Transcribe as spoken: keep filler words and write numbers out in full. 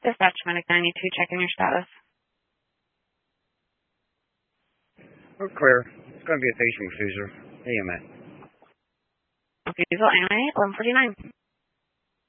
Dispatch Medic ninety-two, checking your status. We're clear. It's going to be a facing cruiser. A M A. Diesel A M A, eleven forty-nine.